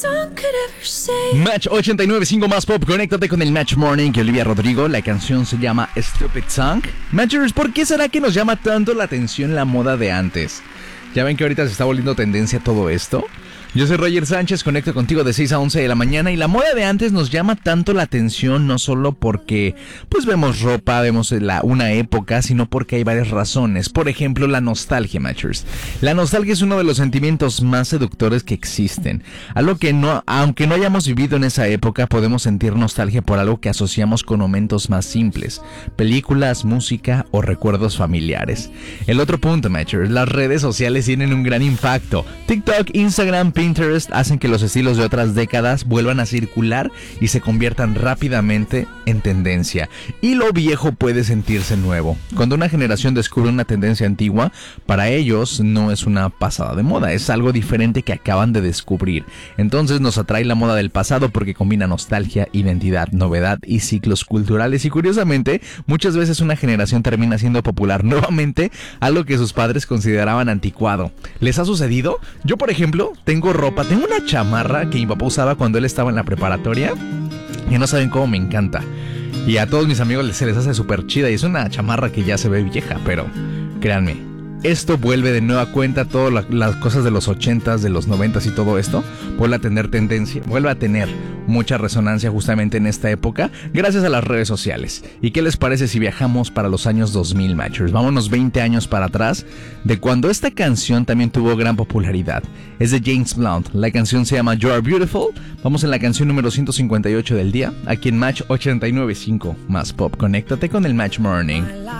Match 89.5 más pop, conéctate con el Match Morning que Olivia Rodrigo, la canción se llama Stupid Song. Matchers, ¿por qué será que nos llama tanto la atención la moda de antes? ¿Ya ven que ahorita se está volviendo tendencia todo esto? Yo soy Roger Sánchez, conecto contigo de 6 a 11 de la mañana y la moda de antes nos llama tanto la atención no solo porque pues vemos ropa, vemos una época, sino porque hay varias razones. Por ejemplo, la nostalgia, Matchers. La nostalgia es uno de los sentimientos más seductores que existen. Algo que aunque no hayamos vivido en esa época, podemos sentir nostalgia por algo que asociamos con momentos más simples. Películas, música o recuerdos familiares. El otro punto, Matchers, las redes sociales tienen un gran impacto. TikTok, Instagram, Pinterest hacen que los estilos de otras décadas vuelvan a circular y se conviertan rápidamente en tendencia. Y lo viejo puede sentirse nuevo. Cuando una generación descubre una tendencia antigua, para ellos no es una pasada de moda, es algo diferente que acaban de descubrir. Entonces nos atrae la moda del pasado porque combina nostalgia, identidad, novedad y ciclos culturales. Y curiosamente, muchas veces una generación termina siendo popular nuevamente, algo que sus padres consideraban anticuado. ¿Les ha sucedido? Yo, por ejemplo, tengo una chamarra que mi papá usaba cuando él estaba en la preparatoria y no saben cómo me encanta. Y a todos mis amigos se les hace súper chida y es una chamarra que ya se ve vieja, pero créanme, esto vuelve de nueva cuenta todas las cosas de los 80s, de los 90s y todo esto, vuelve a tener tendencia, vuelve a tener mucha resonancia justamente en esta época gracias a las redes sociales. ¿Y qué les parece si viajamos para los años 2000, Matchers? Vámonos 20 años para atrás, de cuando esta canción también tuvo gran popularidad. Es de James Blunt, la canción se llama You Are Beautiful. Vamos en la canción número 158 del día, aquí en Match 89.5 más pop. Conéctate con el Match Morning.